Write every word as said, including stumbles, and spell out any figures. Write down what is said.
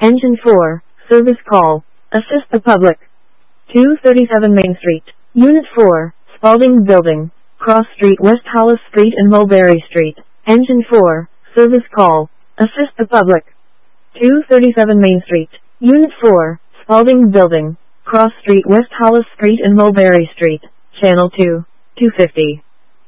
Engine four, service call. Assist the public. two thirty-seven Main Street. Unit four, Spalding Building. Cross Street, West Hollis Street and Mulberry Street. Engine four, service call. Assist the public. two thirty-seven Main Street. Unit four, Spalding Building. Cross Street, West Hollis Street and Mulberry Street. Channel two, two fifty.